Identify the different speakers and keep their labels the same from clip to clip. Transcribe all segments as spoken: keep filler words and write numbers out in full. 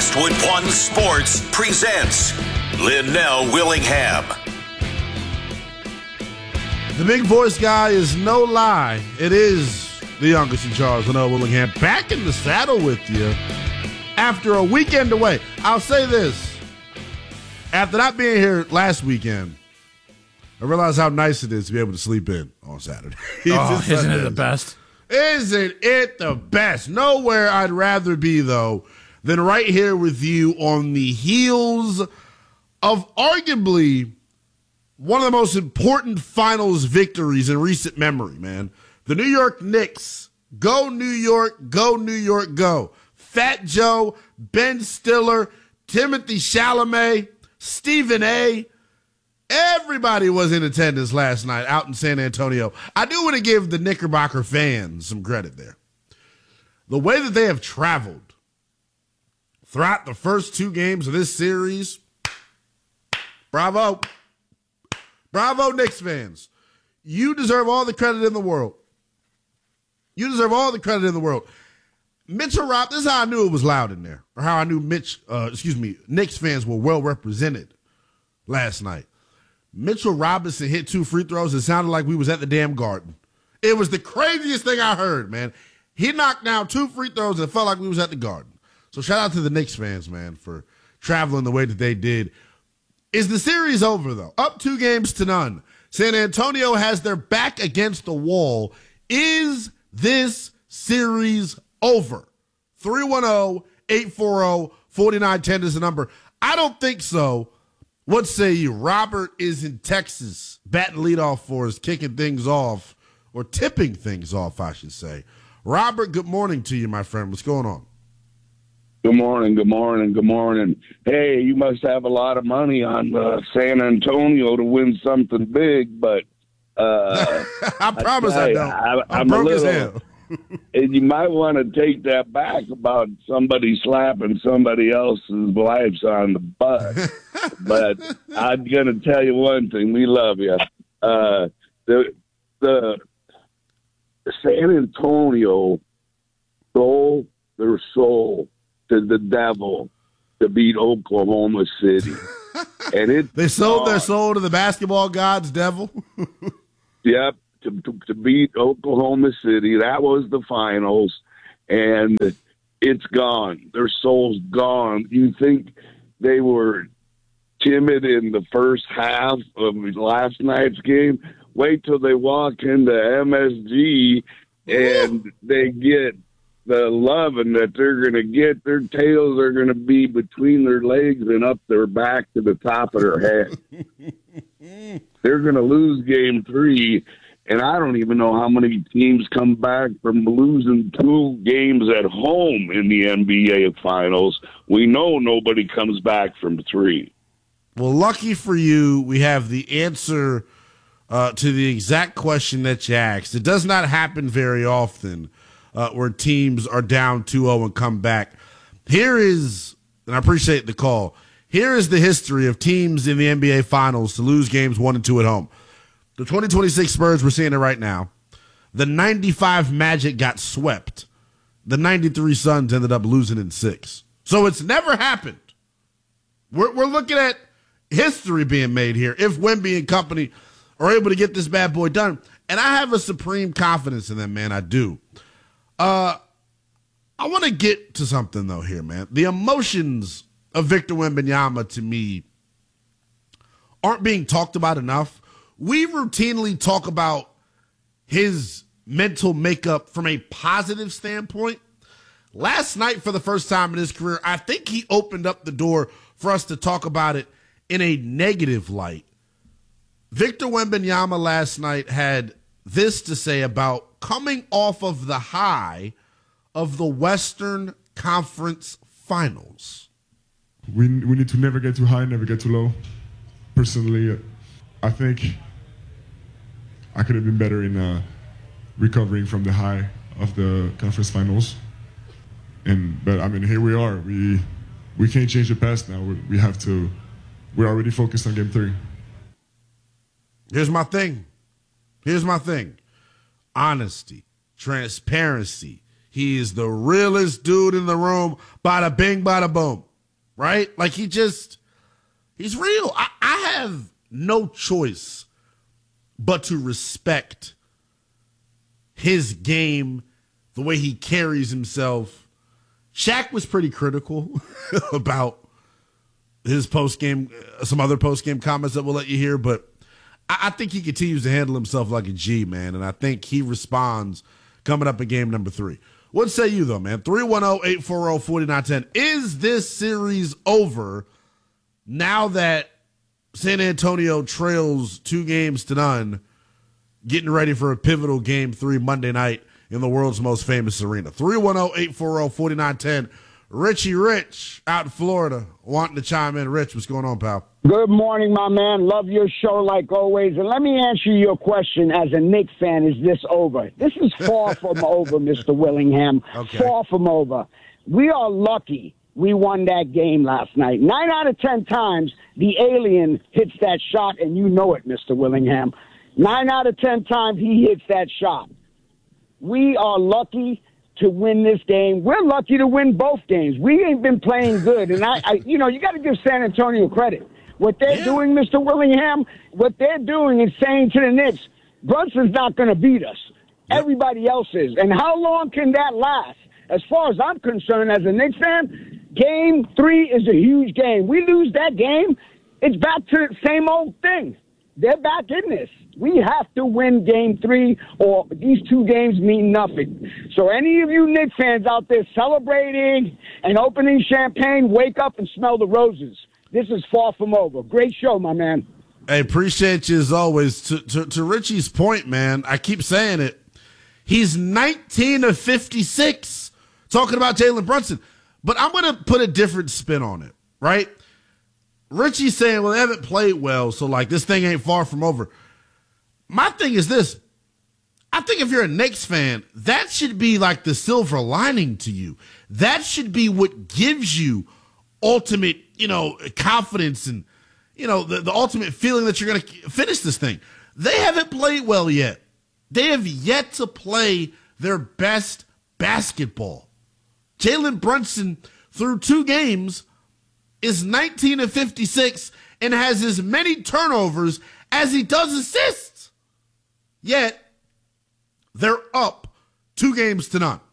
Speaker 1: Westwood One Sports presents Linnell Willingham.
Speaker 2: The big voice guy is no lie. It is the youngest in Charles, Linnell Willingham, back in the saddle with you after a weekend away. I'll say this. After not being here last weekend, I realized how nice it is to be able to sleep in on Saturday.
Speaker 3: Oh, isn't it the best?
Speaker 2: Isn't it the best? Nowhere I'd rather be, though, than right here with you on the heels of arguably one of the most important finals victories in recent memory, man. The New York Knicks. Go New York, go New York, go. Fat Joe, Ben Stiller, Timothy Chalamet, Stephen A. Everybody was in attendance last night out in San Antonio. I do want to give the Knickerbocker fans some credit there. The way that they have traveled throughout the first two games of this series, bravo. Bravo, Knicks fans. You deserve all the credit in the world. You deserve all the credit in the world. Mitchell Rob, this is how I knew it was loud in there, or how I knew Mitch, uh, excuse me, Knicks fans were well represented last night. Mitchell Robinson hit two free throws. It sounded like we was at the damn Garden. It was the craziest thing I heard, man. He knocked down two free throws and it felt like we was at the Garden. So shout out to the Knicks fans, man, for traveling the way that they did. Is the series over, though? Up two games to none. San Antonio has their back against the wall. Is this series over? three one zero, eight four zero, four nine one zero is the number. I don't think so. What say you? Robert is in Texas, batting leadoff for us, kicking things off, or tipping things off, I should say. Robert, good morning to you, my friend. What's going on?
Speaker 4: Good morning, good morning, good morning. Hey, you must have a lot of money on uh, San Antonio to win something big, but uh,
Speaker 2: I promise I, I don't. I, I'm, I'm broke a little, as hell.
Speaker 4: And you might want to take that back about somebody slapping somebody else's wives on the butt. But I'm going to tell you one thing. We love you. Uh, the the San Antonio sold their soul to the devil to beat Oklahoma City. And it
Speaker 2: They sold
Speaker 4: uh,
Speaker 2: their soul to the basketball god's devil?
Speaker 4: Yep. To, to, to beat Oklahoma City. That was the finals, and it's gone. Their soul's gone. You think they were timid in the first half of last night's game? Wait till they walk into M S G and they get the loving that they're going to get. Their tails are going to be between their legs and up their back to the top of their head. They're going to lose game three. And I don't even know how many teams come back from losing two games at home in the N B A Finals. We know nobody comes back from three.
Speaker 2: Well, lucky for you, we have the answer uh, to the exact question that you asked. It does not happen very often uh, where teams are down two oh and come back. Here is, and I appreciate the call, here is the history of teams in the N B A Finals to lose games one and two at home. The twenty twenty-six Spurs, we're seeing it right now. The ninety-five Magic got swept. The ninety-three Suns ended up losing in six. So it's never happened. We're, we're looking at history being made here if Wemby and company are able to get this bad boy done. And I have a supreme confidence in them, man. I do. Uh, I want to get to something, though, here, man. The emotions of Victor Wembanyama, to me, aren't being talked about enough. We routinely talk about his mental makeup from a positive standpoint. Last night, for the first time in his career, I think he opened up the door for us to talk about it in a negative light. Victor Wembanyama last night had this to say about coming off of the high of the Western Conference Finals.
Speaker 5: We, we need to never get too high, never get too low. Personally, I think I could have been better in uh, recovering from the high of the conference finals. And but I mean, here we are. We we can't change the past now. We, we have to. We're already focused on game three.
Speaker 2: Here's my thing. Here's my thing. Honesty, transparency. He is the realest dude in the room. Bada bing, bada boom. right? Like he just, he's real. I, I have no choice but to respect his game, the way he carries himself. Shaq was pretty critical about his post-game, some other post-game comments that we'll let you hear, but I, I think he continues to handle himself like a G, man, and I think he responds coming up in game number three. What say you, though, man? three one zero, eight four zero, four nine one zero. Is this series over now that San Antonio trails two games to none, getting ready for a pivotal game three Monday night in the world's most famous arena? three one zero, eight four zero, four nine one zero. Richie Rich out in Florida wanting to chime in. Rich, what's going on, pal?
Speaker 6: Good morning, my man. Love your show like always. And let me answer your question as a Knicks fan. Is this over? This is far from over, Mister Willingham.
Speaker 2: Okay.
Speaker 6: Far from over. We are lucky we won that game last night. Nine out of ten times, the alien hits that shot, and you know it, Mister Willingham. Nine out of ten times, he hits that shot. We are lucky to win this game. We're lucky to win both games. We ain't been playing good. And, I, I you know, you got to give San Antonio credit. What they're
Speaker 2: yeah.
Speaker 6: doing, Mister Willingham, what they're doing is saying to the Knicks, Brunson's not going to beat us. Yep. Everybody else is. And how long can that last? As far as I'm concerned, as a Knicks fan, game three is a huge game. We lose that game, it's back to the same old thing. They're back in this. We have to win game three, or these two games mean nothing. So any of you Knicks fans out there celebrating and opening champagne, wake up and smell the roses. This is far from over. Great show, my man.
Speaker 2: Hey, appreciate you as always. To, to, to Richie's point, man, I keep saying it. He's nineteen of fifty-six talking about Jalen Brunson. But I'm going to put a different spin on it, right? Richie's saying, well, they haven't played well, so, like, this thing ain't far from over. My thing is this. I think if you're a Knicks fan, that should be, like, the silver lining to you. That should be what gives you ultimate, you know, confidence and, you know, the, the ultimate feeling that you're going to finish this thing. They haven't played well yet. They have yet to play their best basketball. Jalen Brunson, through two games, is nineteen of fifty-six and has as many turnovers as he does assists. Yet, they're up two games to none.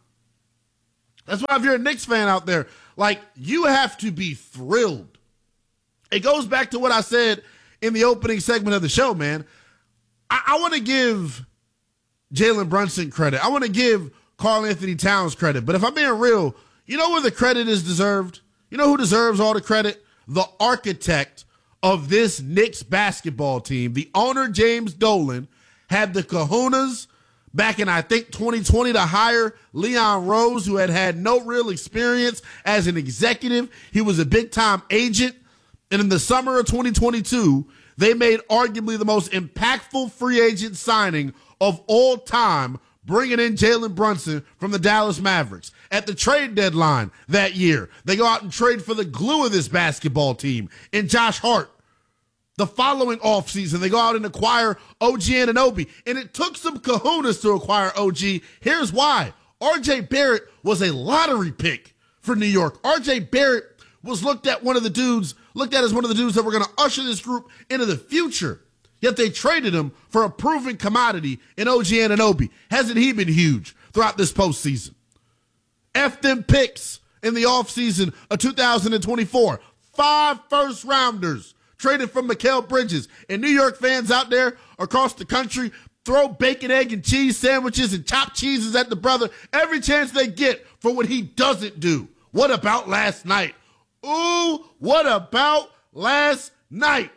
Speaker 2: That's why if you're a Knicks fan out there, like, you have to be thrilled. It goes back to what I said in the opening segment of the show, man. I, I want to give Jalen Brunson credit. I want to give Karl Anthony Towns credit. But if I'm being real, you know where the credit is deserved? You know who deserves all the credit? The architect of this Knicks basketball team, the owner, James Dolan, had the kahunas back in, I think, twenty twenty to hire Leon Rose, who had had no real experience as an executive. He was a big-time agent. And in the summer of twenty twenty-two, they made arguably the most impactful free agent signing of all time, bringing in Jalen Brunson from the Dallas Mavericks. At the trade deadline that year, they go out and trade for the glue of this basketball team in Josh Hart. The following offseason, they go out and acquire O G Anunoby. And it took some kahunas to acquire O G. Here's why. R J Barrett was a lottery pick for New York. R J Barrett was looked at one of the dudes, looked at as one of the dudes that were going to usher this group into the future. Yet they traded him for a proven commodity in O G Anunoby. Hasn't he been huge throughout this postseason? F them picks in the offseason of two thousand twenty-four. Five first-rounders traded from Mikal Bridges. And New York fans out there across the country throw bacon, egg, and cheese sandwiches and chopped cheeses at the brother every chance they get for what he doesn't do. What about last night? Ooh, what about last night?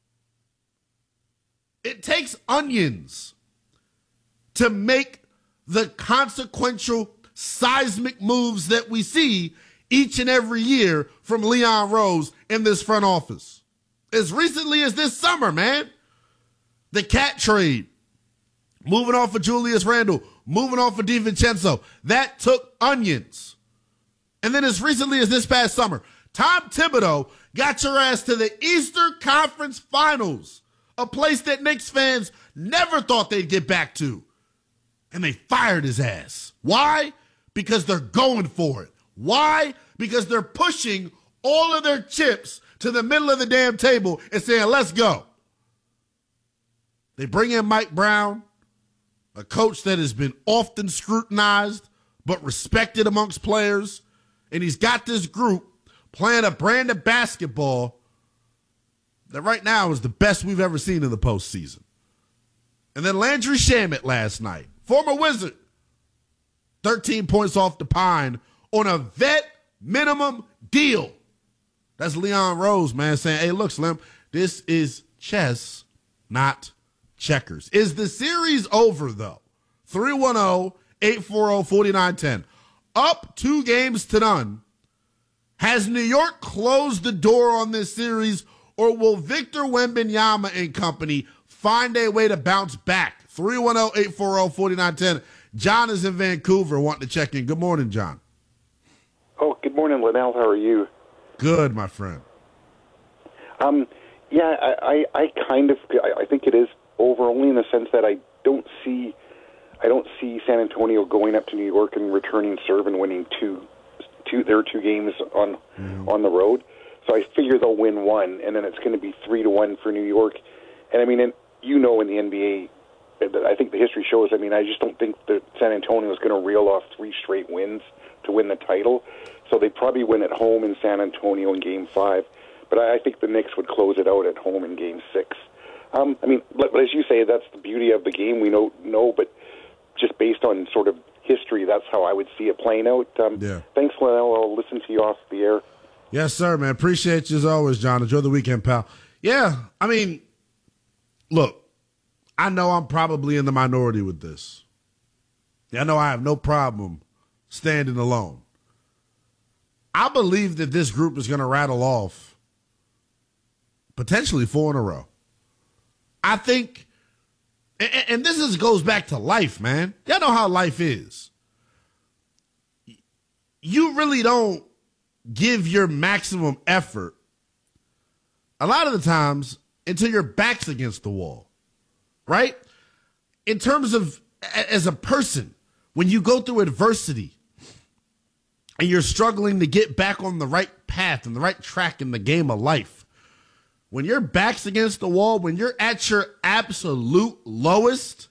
Speaker 2: It takes onions to make the consequential seismic moves that we see each and every year from Leon Rose in this front office. As recently as this summer, man, the cat trade, moving off of Julius Randle, moving off of DiVincenzo, that took onions. And then as recently as this past summer, Tom Thibodeau got your ass to the Eastern Conference Finals, a place that Knicks fans never thought they'd get back to. And they fired his ass. Why? Because they're going for it. Why? Because they're pushing all of their chips to the middle of the damn table and saying, let's go. They bring in Mike Brown, a coach that has been often scrutinized but respected amongst players, and he's got this group playing a brand of basketball that right now is the best we've ever seen in the postseason. And then Landry Shamet last night, former Wizard, thirteen points off the pine on a vet minimum deal. That's Leon Rose, man, saying, hey, look, Slim, this is chess, not checkers. Is the series over, though? three one zero, eight four zero, four nine one zero. Up two games to none. Has New York closed the door on this series, or will Victor Wembanyama and company find a way to bounce back? three one zero, eight four zero, four nine one zero. John is in Vancouver wanting to check in. Good morning, John.
Speaker 7: Oh, good morning, Linnell. How are you?
Speaker 2: Good, my friend.
Speaker 7: Um, yeah, I, I, I kind of, I, I think it is over, only in the sense that I don't see, I don't see San Antonio going up to New York and returning serve and winning two, two their two games on mm. on the road. So I figure they'll win one, and then it's going to be three to one for New York. And I mean, and you know, in the N B A, I think the history shows. I mean, I just don't think that San Antonio is going to reel off three straight wins to win the title. So they probably win at home in San Antonio in Game Five. But I think the Knicks would close it out at home in Game Six. Um, I mean, but as you say, that's the beauty of the game. We know, know, but just based on sort of history, that's how I would see it playing out. Um,
Speaker 2: yeah.
Speaker 7: Thanks, Linnell. I'll listen to you off the air.
Speaker 2: Yes, sir, man. Appreciate you as always, John. Enjoy the weekend, pal. Yeah, I mean, look, I know I'm probably in the minority with this. I know I have no problem standing alone. I believe that this group is going to rattle off potentially four in a row. I think, and, and this is, goes back to life, man. Y'all know how life is. You really don't give your maximum effort a lot of the times until your back's against the wall, right? In terms of as a person, when you go through adversity and you're struggling to get back on the right path and the right track in the game of life, when your back's against the wall, when you're at your absolute lowest,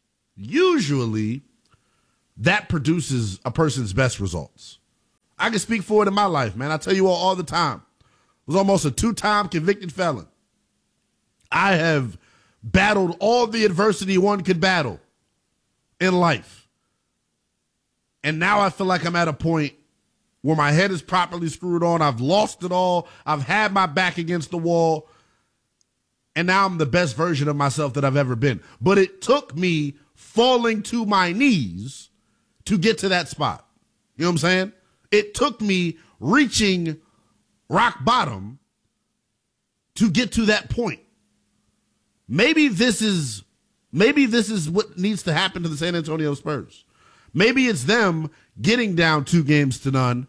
Speaker 2: usually that produces a person's best results. I can speak for it in my life, man. I tell you all all the time. I was almost a two-time convicted felon. I have battled all the adversity one could battle in life. And now I feel like I'm at a point where my head is properly screwed on. I've lost it all. I've had my back against the wall. And now I'm the best version of myself that I've ever been. But it took me falling to my knees to get to that spot. You know what I'm saying? It took me reaching rock bottom to get to that point. Maybe this is maybe this is what needs to happen to the San Antonio Spurs. Maybe it's them getting down two games to none,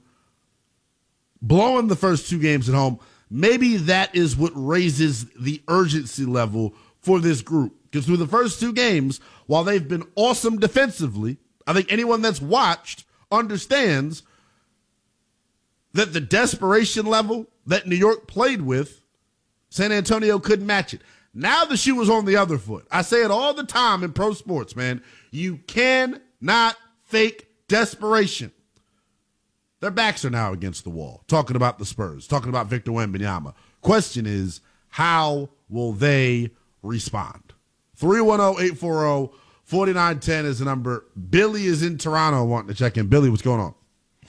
Speaker 2: blowing the first two games at home. Maybe that is what raises the urgency level for this group. Because through the first two games, while they've been awesome defensively, I think anyone that's watched understands that the desperation level that New York played with, San Antonio couldn't match it. Now the shoe is on the other foot. I say it all the time in pro sports, man. You cannot fake desperation. Their backs are now against the wall, talking about the Spurs, talking about Victor Wembanyama. Question is, how will they respond? three one zero, eight four zero, four nine one zero is the number. Billy is in Toronto wanting to check in. Billy, what's going on?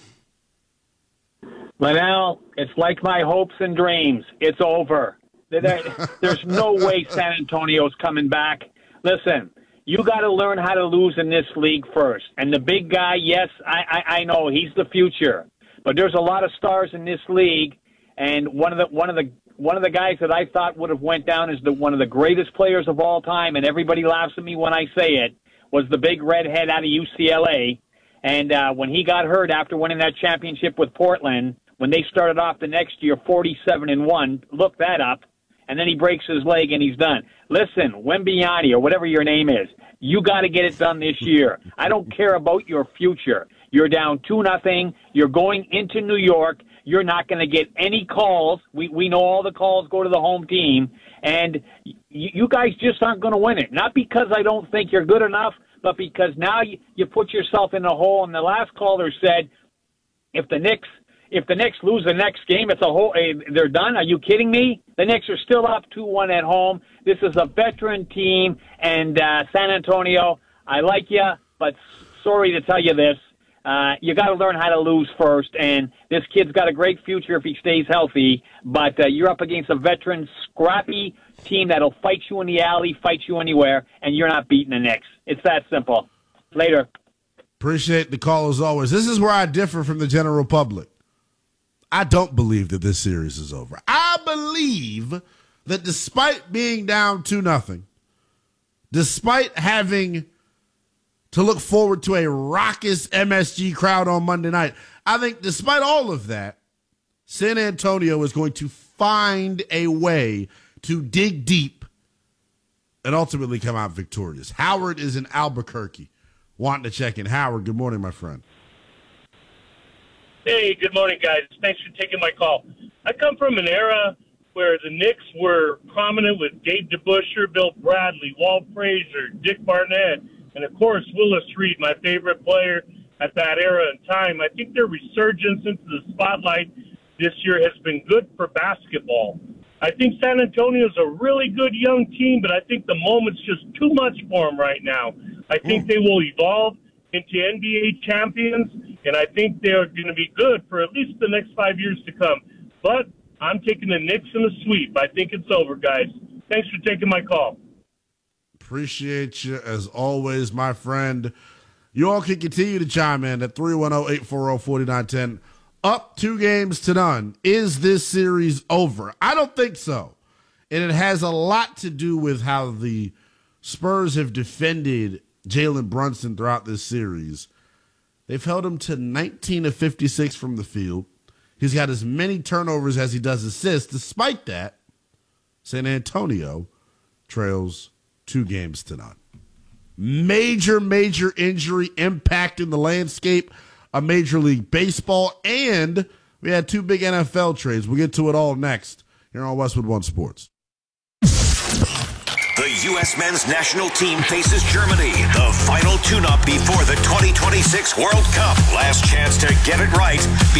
Speaker 8: Linnell, it's like my hopes and dreams. It's over. There's no way San Antonio's coming back. Listen, you got to learn how to lose in this league first. And the big guy, yes, I, I, I know he's the future, but there's a lot of stars in this league. And one of the one of the one of the guys that I thought would have went down as the one of the greatest players of all time, and everybody laughs at me when I say it, was the big redhead out of U C L A. And uh, when he got hurt after winning that championship with Portland, when they started off the next year forty-seven and one, look that up. And then he breaks his leg and he's done. Listen, Wembanyama or whatever your name is, you got to get it done this year. I don't care about your future. You're down two nothing. You're going into New York. You're not going to get any calls. We we know all the calls go to the home team, and y- you guys just aren't going to win it. Not because I don't think you're good enough, but because now you, you put yourself in a hole. And the last caller said, if the Knicks if the Knicks lose the next game, it's a whole. Uh, they're done. Are you kidding me? The Knicks are still up two one at home. This is a veteran team, and uh, San Antonio, I like you, but sorry to tell you this. Uh, you got to learn how to lose first, and this kid's got a great future if he stays healthy, but uh, you're up against a veteran, scrappy team that'll fight you in the alley, fight you anywhere, and you're not beating the Knicks. It's that simple. Later.
Speaker 2: Appreciate the call as always. This is where I differ from the general public. I don't believe that this series is over. I believe that despite being down two nothing, despite having to look forward to a raucous M S G crowd on Monday night, I think despite all of that, San Antonio is going to find a way to dig deep and ultimately come out victorious. Howard is in Albuquerque wanting to check in. Howard, good morning, my friend.
Speaker 9: Hey, good morning, guys. Thanks for taking my call. I come from an era where the Knicks were prominent with Gabe DeBusschere, Bill Bradley, Walt Frazier, Dick Barnett, and, of course, Willis Reed, my favorite player at that era and time. I think their resurgence into the spotlight this year has been good for basketball. I think San Antonio is a really good young team, but I think the moment's just too much for them right now. I think they will evolve into N B A champions, and I think they're going to be good for at least the next five years to come. But I'm taking the Knicks in a sweep. I think it's over, guys. Thanks for taking my call.
Speaker 2: Appreciate you as always, my friend. You all can continue to chime in at three one zero, eight four zero, four nine one zero. Up two games to none. Is this series over? I don't think so. And it has a lot to do with how the Spurs have defended Jalen Brunson throughout this series. They've held him to nineteen of fifty-six from the field. He's got as many turnovers as he does assists. Despite that, San Antonio trails two games to none. Major, major injury impacting the landscape of Major League Baseball, and we had two big N F L trades. We'll get to it all next here on Westwood One Sports.
Speaker 1: The U S men's national team faces Germany. The final tune-up before the twenty twenty-six World Cup. Last chance to get it right